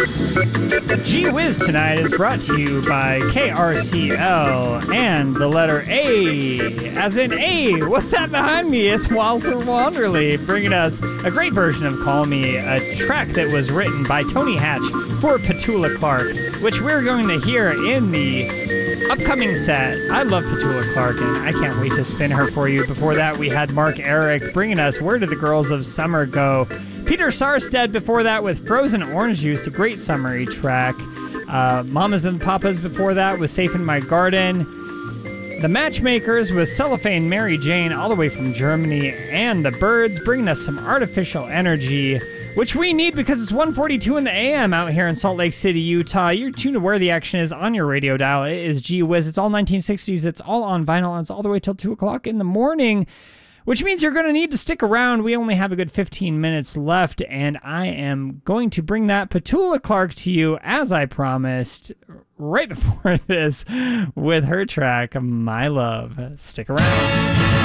Gee Whiz tonight is brought to you by KRCL and the letter A, as in A. What's that behind me? It's Walter Wanderley bringing us a great version of Call Me, a track that was written by Tony Hatch for Petula Clark, which we're going to hear in the upcoming set. I love Petula Clark, and I can't wait to spin her for you. Before that, we had Mark Eric bringing us Where Did the Girls of Summer Go? Peter Sarstedt before that with Frozen Orange Juice, a great summery track. Mamas and Papas before that was Safe in My Garden. The Matchmakers with Cellophane Mary Jane all the way from Germany. And the Birds bringing us some artificial energy, which we need because it's 1:42 in the AM out here in Salt Lake City, Utah. You're tuned to where the action is on your radio dial. It is Gee Whiz. It's all 1960s. It's all on vinyl. And it's all the way till 2 o'clock in the morning, which means you're going to need to stick around. We only have a good 15 minutes left, and I am going to bring that Petula Clark to you, as I promised, right before this, with her track, My Love. Stick around.